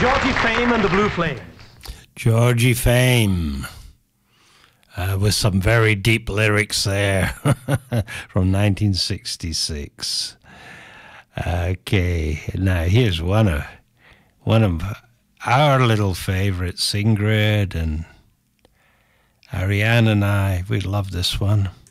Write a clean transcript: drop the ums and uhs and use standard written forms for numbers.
Georgie Fame and the Blue Flames. Georgie Fame. With some very deep lyrics there from 1966. Okay, now here's one of our little favorites, Ingrid and Ariane and I. We love this one.